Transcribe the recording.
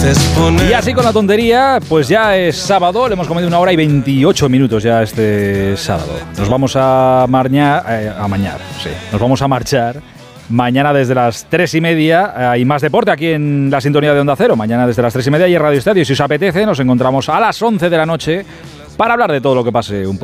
Y así con la tontería, pues ya es sábado, le hemos comido 1 hora y 28 minutos ya este sábado. Nos vamos a nos vamos a marchar mañana desde las 3:30. Hay más deporte aquí en la sintonía de Onda Cero. Mañana desde las 3:30 y en Radio Estadio. Si os apetece, nos encontramos a las 11 de la noche para hablar de todo lo que pase un poco.